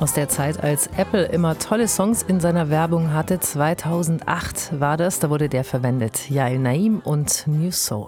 Aus der Zeit, als Apple immer tolle Songs in seiner Werbung hatte, 2008 war das, da wurde der verwendet. Yael Naim und New Soul.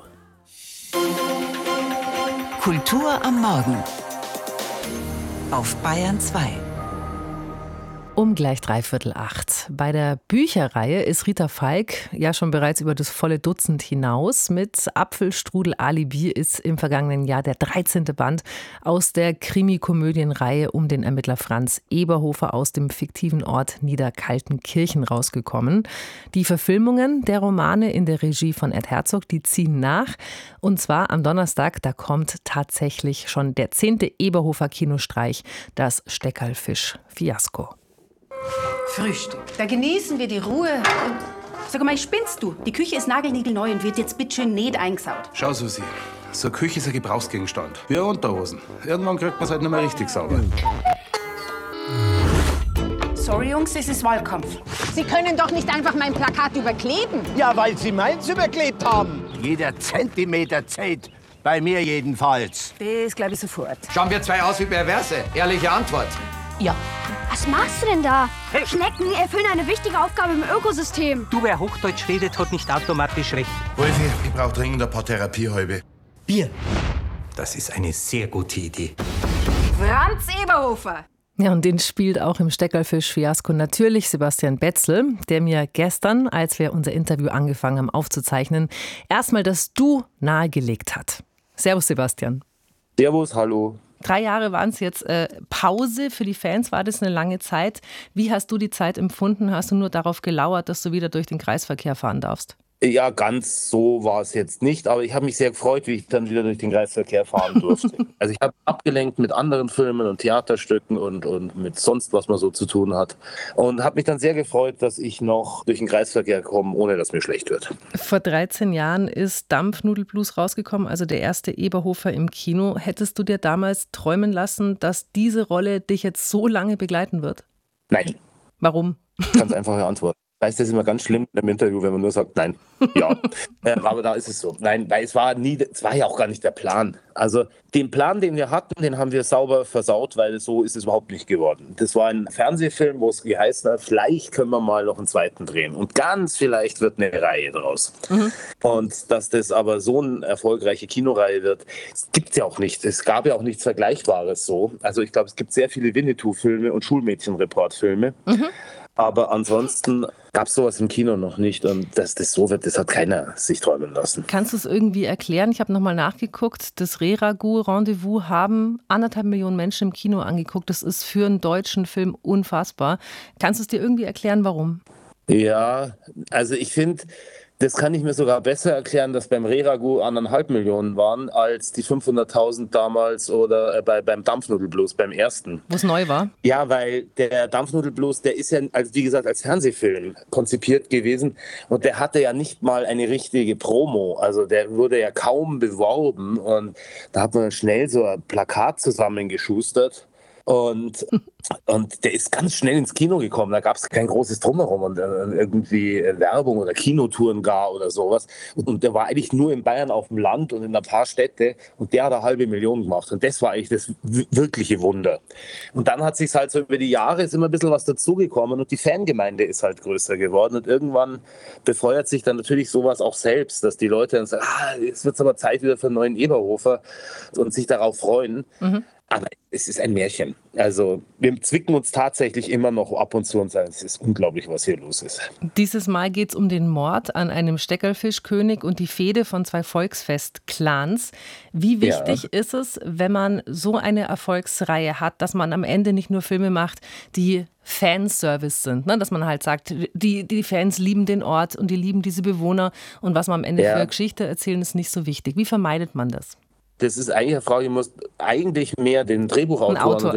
Kultur am Morgen auf Bayern 2. Um gleich 7:45. Bei der Bücherreihe ist Rita Falk ja schon bereits über das volle Dutzend hinaus. Mit Apfelstrudel Alibi ist im vergangenen Jahr der 13. Band aus der Krimi-Komödienreihe um den Ermittler Franz Eberhofer aus dem fiktiven Ort Niederkaltenkirchen rausgekommen. Die Verfilmungen der Romane in der Regie von Ed Herzog, die ziehen nach. Und zwar am Donnerstag, da kommt tatsächlich schon der 10. Eberhofer-Kinostreich, das Steckerlfisch-Fiasko. Frühstück. Da genießen wir die Ruhe. Sag mal, spinnst du? Die Küche ist nagelniegelneu und wird jetzt bitte schön nicht eingesaut. Schau, Susi, so eine Küche ist ein Gebrauchsgegenstand. Wie eine Unterhosen. Irgendwann kriegt man es halt nicht mehr richtig sauber. Sorry, Jungs, es ist Wahlkampf. Sie können doch nicht einfach mein Plakat überkleben. Ja, weil Sie meins überklebt haben. Jeder Zentimeter zählt. Bei mir jedenfalls. Das glaube ich sofort. Schauen wir zwei aus wie Perverse. Ehrliche Antwort. Ja. Was machst du denn da? Hey. Schnecken erfüllen eine wichtige Aufgabe im Ökosystem. Du, wer Hochdeutsch redet, hat nicht automatisch recht. Wolfi, ich brauche dringend ein paar Therapiehäube. Bier. Das ist eine sehr gute Idee. Franz Eberhofer. Ja, und den spielt auch im Steckerlfisch-Fiasko natürlich Sebastian Betzel, der mir gestern, als wir unser Interview angefangen haben aufzuzeichnen, erstmal das Du nahegelegt hat. Servus, Sebastian. Servus, hallo. 3 Jahre waren es jetzt Pause. Für die Fans war das eine lange Zeit. Wie hast du die Zeit empfunden? Hast du nur darauf gelauert, dass du wieder durch den Kreisverkehr fahren darfst? Ja, ganz so war es jetzt nicht, aber ich habe mich sehr gefreut, wie ich dann wieder durch den Kreisverkehr fahren durfte. Also ich habe abgelenkt mit anderen Filmen und Theaterstücken und mit sonst, was man so zu tun hat. Und habe mich dann sehr gefreut, dass ich noch durch den Kreisverkehr komme, ohne dass mir schlecht wird. Vor 13 Jahren ist Dampfnudelblues rausgekommen, also der erste Eberhofer im Kino. Hättest du dir damals träumen lassen, dass diese Rolle dich jetzt so lange begleiten wird? Nein. Warum? Ganz einfache Antwort. Das ist immer ganz schlimm im Interview, wenn man nur sagt, nein, ja. Aber da ist es so. Nein, weil es war ja auch gar nicht der Plan. Also den Plan, den wir hatten, den haben wir sauber versaut, weil so ist es überhaupt nicht geworden. Das war ein Fernsehfilm, wo es geheißen hat, vielleicht können wir mal noch einen zweiten drehen. Und ganz vielleicht wird eine Reihe draus. Mhm. Und dass das aber so eine erfolgreiche Kinoreihe wird, das gibt es ja auch nicht. Es gab ja auch nichts Vergleichbares so. Also ich glaube, es gibt sehr viele Winnetou-Filme und Schulmädchen-Report-Filme. Mhm. Aber ansonsten gab es sowas im Kino noch nicht. Und dass das so wird, das hat keiner sich träumen lassen. Kannst du es irgendwie erklären? Ich habe nochmal nachgeguckt. Das Re-Ragout-Rendezvous haben 1,5 Millionen Menschen im Kino angeguckt. Das ist für einen deutschen Film unfassbar. Kannst du es dir irgendwie erklären, warum? Ja, also ich finde, das kann ich mir sogar besser erklären, dass beim Re-Ragout 1,5 Millionen waren, als die 500.000 damals oder beim Dampfnudelblues, beim ersten. Wo es neu war? Ja, weil der Dampfnudelblues, der ist ja, also wie gesagt, als Fernsehfilm konzipiert gewesen und der hatte ja nicht mal eine richtige Promo. Also der wurde ja kaum beworben und da hat man schnell so ein Plakat zusammengeschustert. Und der ist ganz schnell ins Kino gekommen. Da gab es kein großes Drumherum und irgendwie Werbung oder Kinotouren gar oder sowas. Und der war eigentlich nur in Bayern auf dem Land und in ein paar Städte und der hat 500.000 gemacht. Und das war eigentlich das wirkliche Wunder. Und dann hat sich halt so über die Jahre ist immer ein bisschen was dazugekommen und die Fangemeinde ist halt größer geworden. Und irgendwann befeuert sich dann natürlich sowas auch selbst, dass die Leute dann sagen, jetzt wird es aber Zeit wieder für einen neuen Eberhofer und sich darauf freuen. Mhm. Aber es ist ein Märchen. Also wir zwicken uns tatsächlich immer noch ab und zu und sagen, es ist unglaublich, was hier los ist. Dieses Mal geht es um den Mord an einem Steckerlfischkönig und die Fehde von 2 Volksfest-Clans. Wie wichtig ist es, wenn man so eine Erfolgsreihe hat, dass man am Ende nicht nur Filme macht, die Fanservice sind, ne? Dass man halt sagt, die Fans lieben den Ort und die lieben diese Bewohner und was man am Ende für eine Geschichte erzählen, ist nicht so wichtig. Wie vermeidet man das? Das ist eigentlich eine Frage, die muss eigentlich mehr den Drehbuchautoren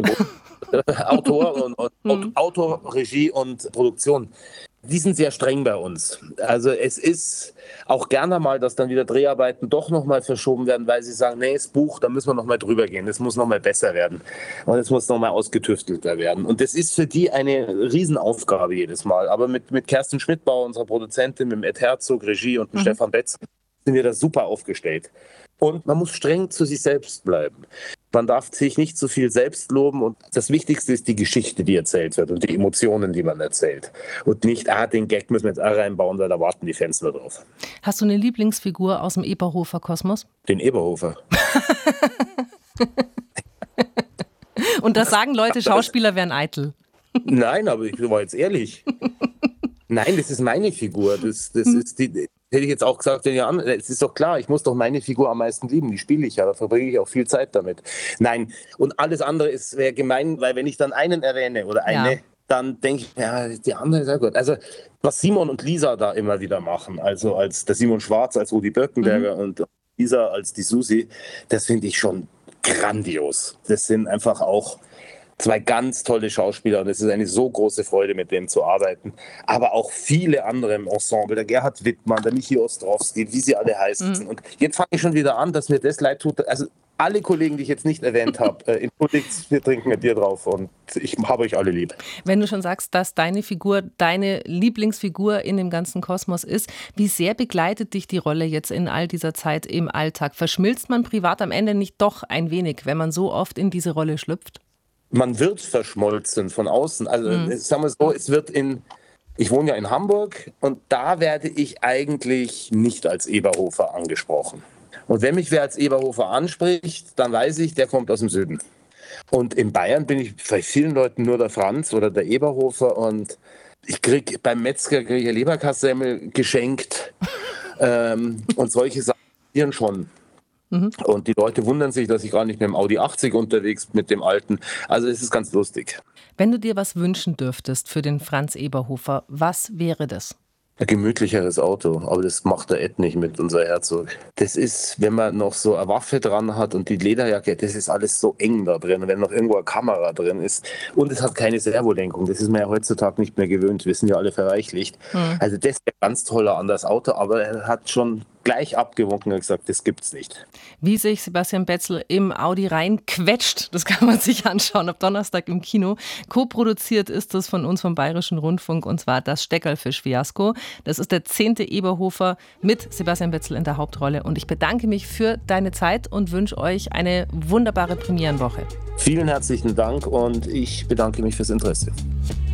Autor, Regie und Produktion. Die sind sehr streng bei uns. Also es ist auch gerne mal, dass dann wieder Dreharbeiten doch nochmal verschoben werden, weil sie sagen, nee, das Buch, da müssen wir nochmal drüber gehen, das muss nochmal besser werden und es muss nochmal ausgetüftelter werden. Und das ist für die eine Riesenaufgabe jedes Mal. Aber mit Kerstin Schmidbauer, unserer Produzentin, mit Ed Herzog, Regie und mit Stefan Betz sind wir da super aufgestellt. Und man muss streng zu sich selbst bleiben. Man darf sich nicht zu viel selbst loben und das Wichtigste ist die Geschichte, die erzählt wird und die Emotionen, die man erzählt. Und nicht, den Gag müssen wir jetzt auch reinbauen, weil da warten die Fans nur drauf. Hast du eine Lieblingsfigur aus dem Eberhofer-Kosmos? Den Eberhofer. Und das sagen Leute, Schauspieler wären eitel. Nein, aber ich war jetzt ehrlich. Nein, das ist meine Figur. Das ist die... Hätte ich jetzt auch gesagt, es ist doch klar, ich muss doch meine Figur am meisten lieben, die spiele ich ja, da verbringe ich auch viel Zeit damit. Nein, und alles andere wäre gemein, weil wenn ich dann einen erwähne oder eine, dann denke ich, ja, die andere ist ja gut. Also was Simon und Lisa da immer wieder machen, also als der Simon Schwarz als Rudi Birkenberger und Lisa als die Susi, das finde ich schon grandios. Das sind einfach auch 2 ganz tolle Schauspieler und es ist eine so große Freude, mit denen zu arbeiten. Aber auch viele andere im Ensemble, der Gerhard Wittmann, der Michi Ostrowski, wie sie alle heißen. Und jetzt fange ich schon wieder an, dass mir das leid tut. Also alle Kollegen, die ich jetzt nicht erwähnt habe, entschuldigt, wir trinken ein Bier drauf und ich habe euch alle lieb. Wenn du schon sagst, dass deine Figur deine Lieblingsfigur in dem ganzen Kosmos ist, wie sehr begleitet dich die Rolle jetzt in all dieser Zeit im Alltag? Verschmilzt man privat am Ende nicht doch ein wenig, wenn man so oft in diese Rolle schlüpft? Man wird verschmolzen von außen. Also sagen wir so, ich wohne ja in Hamburg und da werde ich eigentlich nicht als Eberhofer angesprochen. Und wenn mich wer als Eberhofer anspricht, dann weiß ich, der kommt aus dem Süden. Und in Bayern bin ich bei vielen Leuten nur der Franz oder der Eberhofer und beim Metzger kriege ich eine Leberkassemmel geschenkt und solche Sachen passieren schon. Und die Leute wundern sich, dass ich gar nicht mit dem Audi 80 unterwegs bin, mit dem alten. Also es ist ganz lustig. Wenn du dir was wünschen dürftest für den Franz Eberhofer, was wäre das? Ein gemütlicheres Auto, aber das macht der Ed nicht mit, unser Herzog. Das ist, wenn man noch so eine Waffe dran hat und die Lederjacke, das ist alles so eng da drin. Und wenn noch irgendwo eine Kamera drin ist und es hat keine Servolenkung, das ist man ja heutzutage nicht mehr gewöhnt, wir sind ja alle verreichlicht. Also das wäre ganz toller an das Auto, aber er hat schon gleich abgewunken und gesagt, das gibt's nicht. Wie sich Sebastian Betzel im Audi reinquetscht, das kann man sich anschauen, ab Donnerstag im Kino. Co-produziert ist das von uns vom Bayerischen Rundfunk und zwar das Steckerlfisch-Fiasko. Das ist der 10. Eberhofer mit Sebastian Betzel in der Hauptrolle und ich bedanke mich für deine Zeit und wünsche euch eine wunderbare Premierenwoche. Vielen herzlichen Dank und ich bedanke mich fürs Interesse.